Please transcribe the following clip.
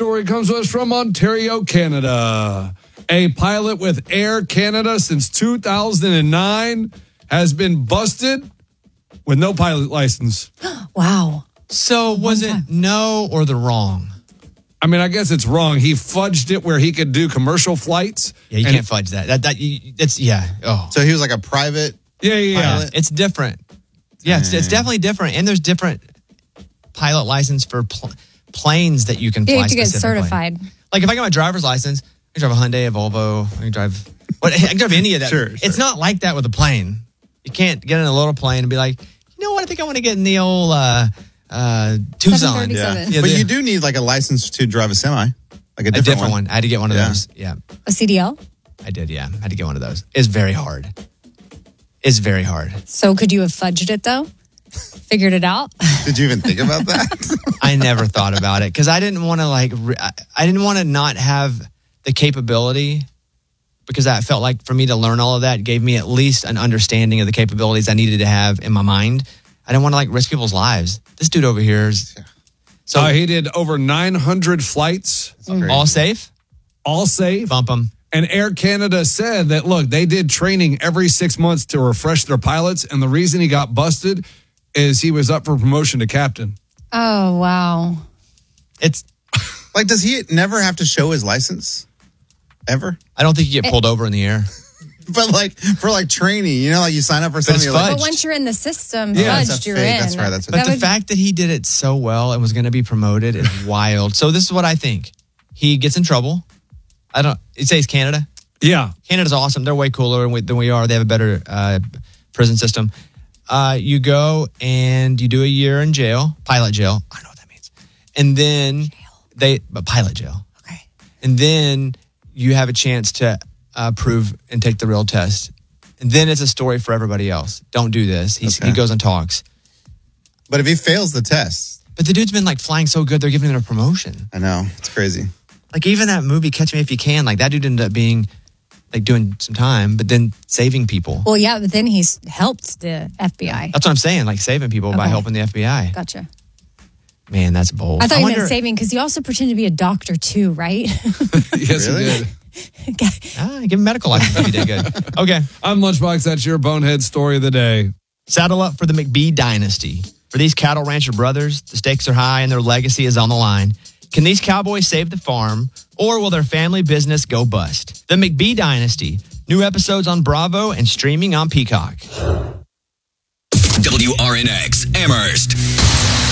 story comes to us from Ontario, Canada. A pilot with Air Canada since 2009 has been busted with no pilot license. Wow. So was it no or the wrong? I mean, I guess it's wrong. He fudged it where he could do commercial flights. Yeah, you can't fudge that. That's Oh. So he was like a private pilot? It's different. Yeah, it's definitely different. And there's different pilot license for planes that you can fly. You have to get specifically. certified. Like if I got my driver's license, I can drive a Hyundai, a Volvo. I can drive any of that. Sure. It's not like that with a plane. You can't get in a little plane and be like, you know what? I think I want to get in the old Tucson. Yeah. Yeah, But you do need like a license to drive a semi. Like a different one. I had to get one of those. Yeah. A CDL? I did, yeah. I had to get one of those. It's very hard. It's very hard. So could you have fudged it, though? Figured it out? Did you even think about that? I never thought about it because I didn't want to I didn't want to not have the capability because I felt like for me to learn all of that gave me at least an understanding of the capabilities I needed to have in my mind. I didn't want to risk people's lives. This dude over here is... So he did over 900 flights. All safe? All safe. Bump him. And Air Canada said that, look, they did training every 6 months to refresh their pilots. And the reason he got busted is he was up for promotion to captain. Oh, wow. It's like, does he never have to show his license? Ever? I don't think you get pulled over in the air. But like for like training, you know, like you sign up for something. But once you're in the system, that's fudged, a you're fake. in. That's right. That's But the fact that he did it so well and was going to be promoted is wild. So this is what I think. He gets in trouble. It says Canada. Yeah. Canada's awesome. They're way cooler than we are. They have a better prison system. You go and you do a year in jail, pilot jail. I don't know what that means. And then pilot jail. Okay. And then you have a chance to prove and take the real test. And then it's a story for everybody else. Don't do this. He goes and talks. But if he fails the test. But the dude's been flying so good, they're giving him a promotion. I know. It's crazy. Even that movie, Catch Me If You Can, that dude ended up being doing some time, but then saving people. Well, yeah, but then he's helped the FBI. That's what I'm saying, saving people by helping the FBI. Gotcha. Man, that's bold. I thought you meant saving because he also pretended to be a doctor too, right? Yes, Really? he did. Give him medical license if he did good. Okay. I'm Lunchbox. That's your bonehead story of the day. Saddle up for the McBee dynasty. For these cattle rancher brothers, the stakes are high and their legacy is on the line. Can these cowboys save the farm, or will their family business go bust? The McBee dynasty. New episodes on Bravo and streaming on Peacock. WRNX Amherst.